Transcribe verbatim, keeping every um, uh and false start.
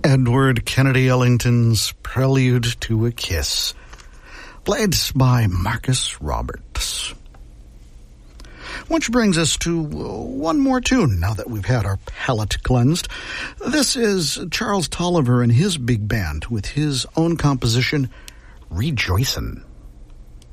Edward Kennedy Ellington's Prelude to a Kiss, played by Marcus Roberts. Which brings us to one more tune now that we've had our palate cleansed. This is Charles Tolliver and his big band with his own composition, Rejoicin'.